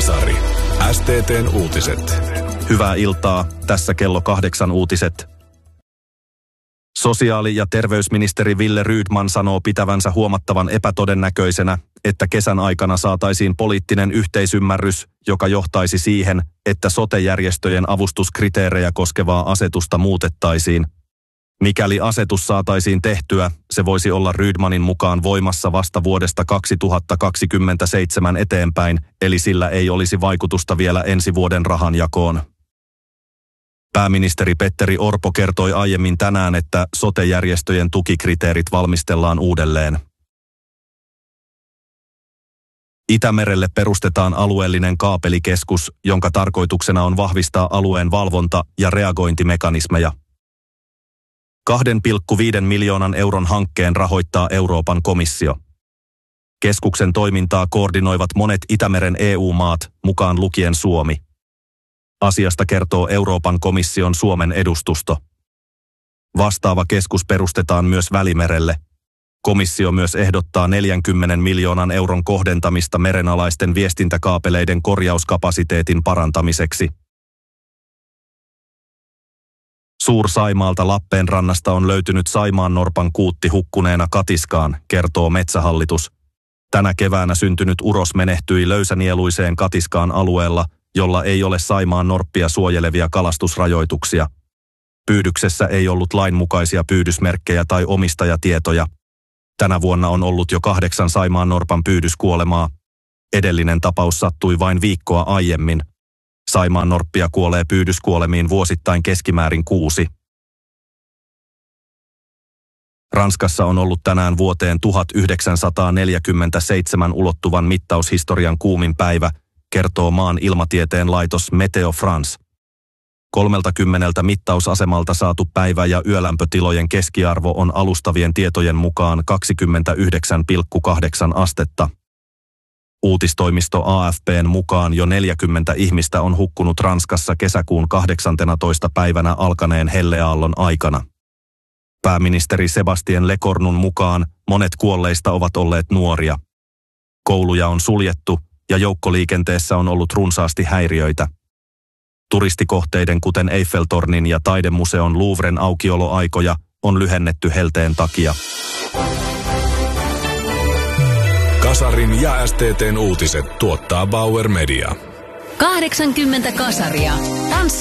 Kasari. STT:n uutiset. Hyvää iltaa. Tässä kello 8 uutiset. Sosiaali- ja terveysministeri Wille Rydman sanoo pitävänsä huomattavan epätodennäköisenä, että kesän aikana saataisiin poliittinen yhteisymmärrys, joka johtaisi siihen, että sote-järjestöjen avustuskriteerejä koskevaa asetusta muutettaisiin. Mikäli asetus saataisiin tehtyä, se voisi olla Rydmanin mukaan voimassa vasta vuodesta 2027 eteenpäin, eli sillä ei olisi vaikutusta vielä ensi vuoden rahanjakoon. Pääministeri Petteri Orpo kertoi aiemmin tänään, että sote-järjestöjen tukikriteerit valmistellaan uudelleen. Itämerelle perustetaan alueellinen kaapelikeskus, jonka tarkoituksena on vahvistaa alueen valvonta- ja reagointimekanismeja. 2,5 miljoonan euron hankkeen rahoittaa Euroopan komissio. Keskuksen toimintaa koordinoivat monet Itämeren EU-maat, mukaan lukien Suomi. Asiasta kertoo Euroopan komission Suomen edustusto. Vastaava keskus perustetaan myös Välimerelle. Komissio myös ehdottaa 40 miljoonan euron kohdentamista merenalaisten viestintäkaapeleiden korjauskapasiteetin parantamiseksi. Suur-Saimaalta Lappeenrannasta on löytynyt saimaannorpan kuutti hukkuneena katiskaan, kertoo Metsähallitus. Tänä keväänä syntynyt uros menehtyi löysänieluiseen katiskaan alueella, jolla ei ole saimaannorppia suojelevia kalastusrajoituksia. Pyydyksessä ei ollut lainmukaisia pyydysmerkkejä tai omistajatietoja. Tänä vuonna on ollut jo 8 saimaannorpan pyydyskuolemaa. Edellinen tapaus sattui vain viikkoa aiemmin. Saimaannorppia kuolee pyydyskuolemiin vuosittain keskimäärin 6. Ranskassa on ollut tänään vuoteen 1947 ulottuvan mittaushistorian kuumin päivä, kertoo maan ilmatieteen laitos Meteo France. 30 mittausasemalta saatu päivä- ja yölämpötilojen keskiarvo on alustavien tietojen mukaan 29,8 astetta. Uutistoimisto AFP:n mukaan jo 40 ihmistä on hukkunut Ranskassa kesäkuun 18. päivänä alkaneen helleaallon aikana. Pääministeri Sebastien Lecornun mukaan monet kuolleista ovat olleet nuoria. Kouluja on suljettu ja joukkoliikenteessä on ollut runsaasti häiriöitä. Turistikohteiden kuten Eiffeltornin ja taidemuseon Louvren aukioloaikoja on lyhennetty helteen takia. Kasarin ja STT:n uutiset tuottaa Bauer Media. 80 kasaria.